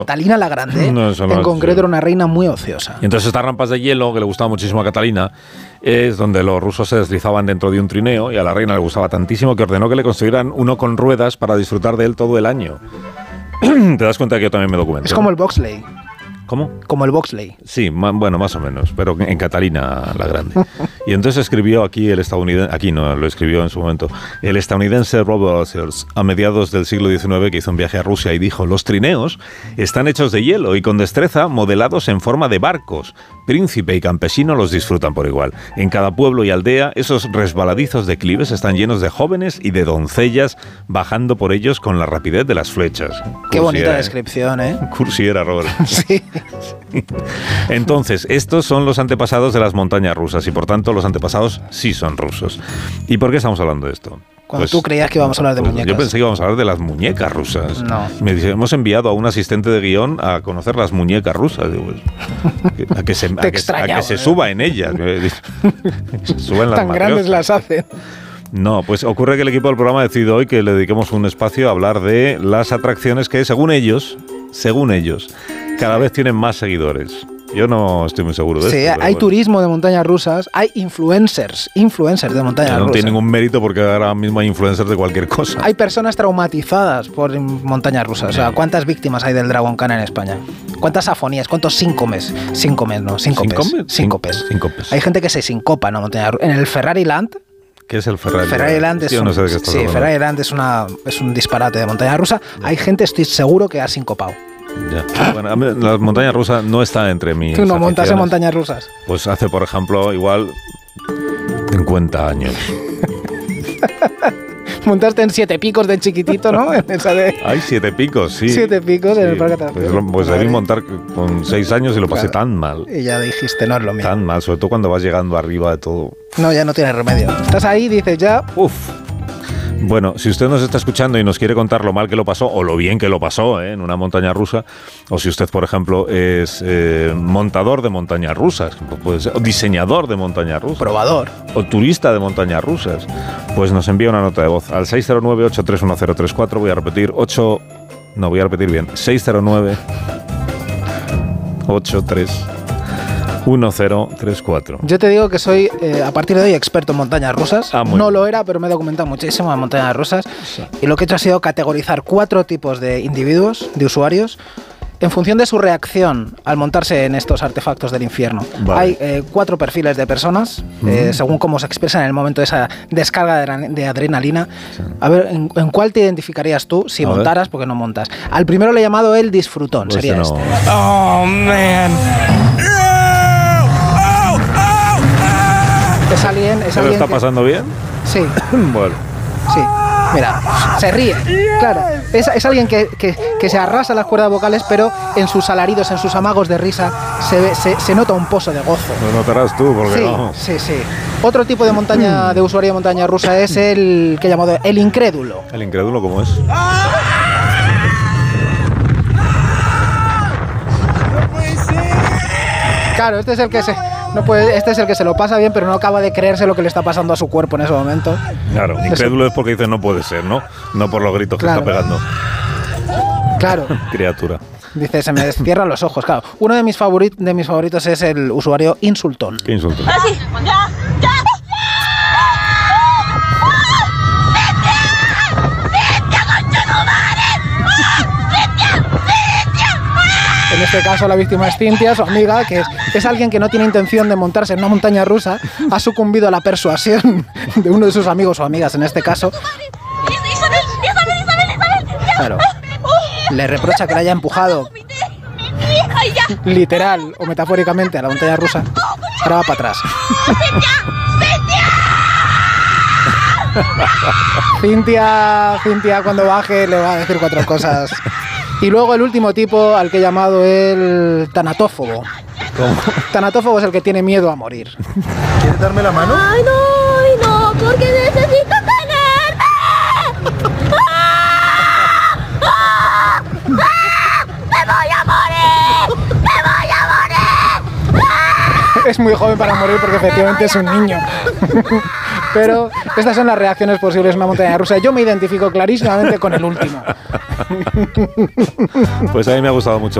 Catalina la Grande, No, eso no en es concreto, era una reina muy ociosa. Y entonces estas rampas de hielo, que le gustaba muchísimo a Catalina, es donde los rusos se deslizaban dentro de un trineo, y a la reina le gustaba tantísimo que ordenó que le construyeran uno con ruedas para disfrutar de él todo el año. ¿Te das cuenta que yo también me documento? Es como el bobsleigh. ¿Cómo? Como el bobsleigh. Sí, bueno, más o menos, pero en Catalina la Grande. Y entonces escribió aquí el estadounidense, aquí no, lo escribió en su momento, el estadounidense Robert Sears, a mediados del siglo XIX, que hizo un viaje a Rusia y dijo: los trineos están hechos de hielo y con destreza modelados en forma de barcos. Príncipe y campesino los disfrutan por igual. En cada pueblo y aldea, esos resbaladizos declives están llenos de jóvenes y de doncellas bajando por ellos con la rapidez de las flechas. Qué bonita descripción, ¿eh? Cursiera, Robert. Sí. Entonces, estos son los antepasados de las montañas rusas y por tanto los antepasados sí son rusos. ¿Y por qué estamos hablando de esto? Cuando tú creías que íbamos a hablar de muñecas. Yo pensé que íbamos a hablar de las muñecas rusas. No. Hemos enviado a un asistente de guión a conocer las muñecas rusas. Digo, a que se suba en ellas. Se suba en las tan grandes las hacen. No, pues ocurre que el equipo del programa ha decidido hoy que le dediquemos un espacio a hablar de las atracciones que, según ellos, cada vez tienen más seguidores. Yo no estoy muy seguro de esto. Sí, hay bueno. Turismo de montañas rusas, hay influencers de montañas rusas. No tiene ningún mérito porque ahora mismo hay influencers de cualquier cosa. Hay personas traumatizadas por montañas rusas. O sea, ¿cuántas víctimas hay del Dragon Khan en España? ¿Cuántas afonías? ¿Cuántos síncopes? Síncopes. Hay gente que se sincopa en una montaña rusa. En el Ferrari Land. ¿Qué es el Ferrari? Ferrari Land es no sé de qué estás hablando. Ferrari Land es un disparate de montaña rusa. Hay gente, estoy seguro, que ha sincopado. Ya. Bueno, las montañas rusas no están entre mis ¿Tú no montas en aficiones. montañas rusas? Pues hace, por ejemplo, igual 50 años. Montaste en 7 Picos de chiquitito, ¿no? En esa de... Hay 7 picos, sí. 7 Picos en el Parque Pues, Atracciones. pues debí montar con 6 años y lo pasé tan mal. Y ya dijiste, no es lo mío. Tan mal, sobre todo cuando vas llegando arriba de todo. No, ya no tienes remedio. Estás ahí y dices ya... Uf. Bueno, si usted nos está escuchando y nos quiere contar lo mal que lo pasó o lo bien que lo pasó en una montaña rusa, o si usted, por ejemplo, es montador de montañas rusas, puede ser, o diseñador de montañas rusas, probador, o turista de montañas rusas, pues nos envía una nota de voz al 609-831034. Voy a repetir 609-1034. Yo te digo que soy, a partir de hoy, experto en montañas rusas. No lo era, pero me he documentado muchísimo en montañas rusas. Sí. Y lo que he hecho ha sido categorizar 4 tipos de individuos, de usuarios, en función de su reacción al montarse en estos artefactos del infierno. Vale. Hay 4 perfiles de personas, según cómo se expresan en el momento de esa descarga de adrenalina. Sí. A ver, ¿en cuál te identificarías tú si montaras? Porque no montas. Al primero le he llamado el disfrutón, pues sería este. Oh, man. Es alguien ¿Se lo está pasando bien? Sí. Bueno. Sí. Mira, se ríe. Claro. Es alguien que se arrasa las cuerdas vocales, pero en sus alaridos, en sus amagos de risa, se nota un pozo de gozo. Lo notarás tú, porque sí, no. Sí. Otro tipo de montaña, de usuario de montaña rusa es el que he llamado el incrédulo. ¿El incrédulo cómo es? Claro, este es el que este es el que se lo pasa bien, pero no acaba de creerse lo que le está pasando a su cuerpo en ese momento. Claro, incrédulo es porque dice no puede ser, ¿no? No por los gritos que está pegando. Claro. Criatura. Dice, se me cierran los ojos, claro. Uno de mis favoritos es el usuario insultón. ¿Qué insultón? Así, ya. En este caso la víctima es Cintia, su amiga, que es alguien que no tiene intención de montarse en una montaña rusa, ha sucumbido a la persuasión de uno de sus amigos o amigas, en este caso. Claro. Le reprocha que la haya empujado, literal o metafóricamente, a la montaña rusa. Ahora va para atrás. Cintia, cuando baje, le va a decir 4 cosas. Y luego el último tipo, al que he llamado el tanatófobo. ¿Cómo? Tanatófobo es el que tiene miedo a morir. ¿Quieres darme la mano? Ay, no, porque necesito tenerme. ¡Me voy a morir! Es muy joven para morir porque efectivamente es un niño. Pero estas son las reacciones posibles en una montaña rusa. Yo me identifico clarísimamente con el último. Pues a mí me ha gustado mucho